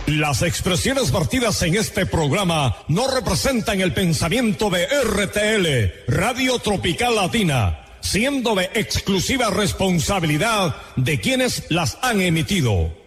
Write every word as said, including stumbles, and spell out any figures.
Las expresiones vertidas en este programa no representan el pensamiento de R T L, Radio Tropical Latina, siendo de exclusiva responsabilidad de quienes las han emitido.